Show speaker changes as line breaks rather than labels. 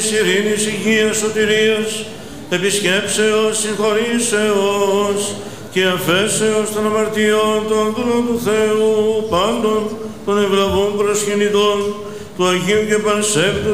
ειρήνης, υγείας, σωτηρίας, επισκέψεως, συγχωρήσεως και αφέσεως των αμαρτιών των δούλων του Θεού, πάντων των ευλαβών προσκυνητών του Αγίου και Πανσέπτου